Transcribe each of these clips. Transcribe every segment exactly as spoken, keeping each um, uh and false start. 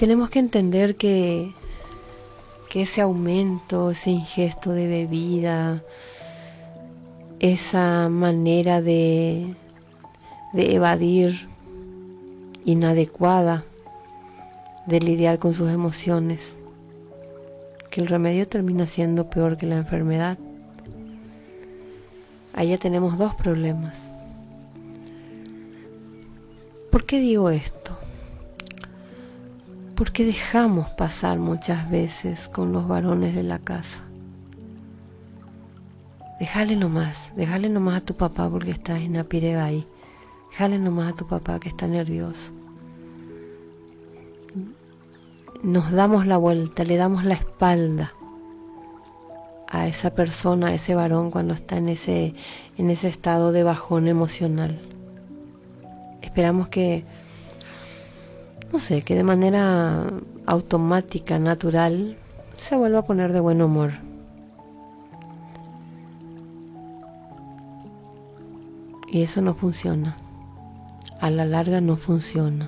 tenemos que entender que, que ese aumento, ese ingesto de bebida, esa manera de, de evadir inadecuada de lidiar con sus emociones, que el remedio termina siendo peor que la enfermedad. Allá tenemos dos problemas. ¿Por qué digo esto? Porque dejamos pasar muchas veces con los varones de la casa. Déjale nomás, déjale nomás a tu papá porque está en Apireba ahí. Déjale nomás a tu papá que está nervioso. Nos damos la vuelta, le damos la espalda a esa persona, a ese varón cuando está en ese, en ese estado de bajón emocional. Esperamos que, no sé, que de manera automática, natural, se vuelva a poner de buen humor. Y eso no funciona. A la larga no funciona.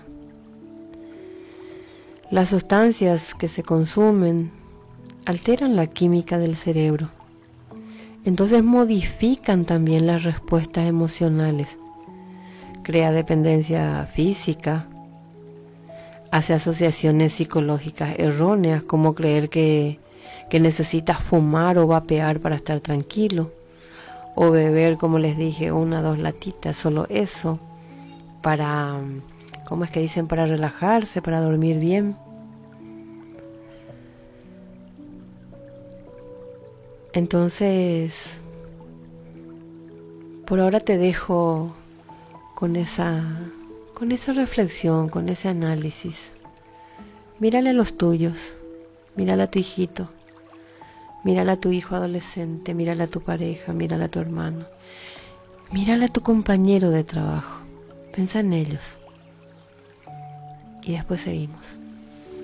Las sustancias que se consumen alteran la química del cerebro. Entonces modifican también las respuestas emocionales. Crea dependencia física. Hace asociaciones psicológicas erróneas, como creer que, que necesitas fumar o vapear para estar tranquilo. O beber, como les dije, una o dos latitas, solo eso, para, ¿cómo es que dicen? Para relajarse, para dormir bien. Entonces, por ahora te dejo con esa, con esa reflexión, con ese análisis. Mírale a los tuyos, mírale a tu hijito, mírale a tu hijo adolescente, mírale a tu pareja, mírale a tu hermano, mírale a tu compañero de trabajo. Piensa en ellos. Y después seguimos.